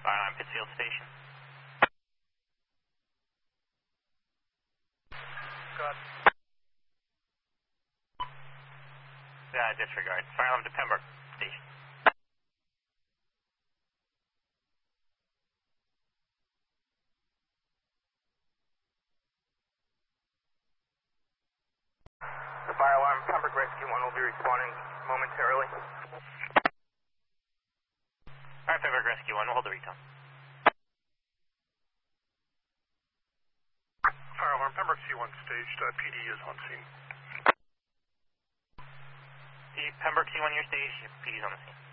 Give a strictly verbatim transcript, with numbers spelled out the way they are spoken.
Fire alarm, Pittsfield Station. Got Uh, disregard. Fire alarm to Pembroke Station. the fire alarm, Pembroke Rescue one will be responding momentarily. Alright, Pembroke Rescue one, we'll hold the recon. Fire alarm, Pembroke C one staged, uh, P D is on scene. Pembroke C one, your stage, P D's on the scene.